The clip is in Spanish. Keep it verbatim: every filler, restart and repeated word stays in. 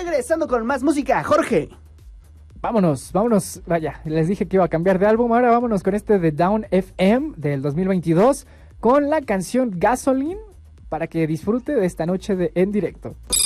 regresando con más música, Jorge. Vámonos, vámonos, vaya, les dije que iba a cambiar de álbum, ahora vámonos con este de Down F M del dos mil veintidós, con la canción Gasoline, para que disfrute de esta noche de En Directo.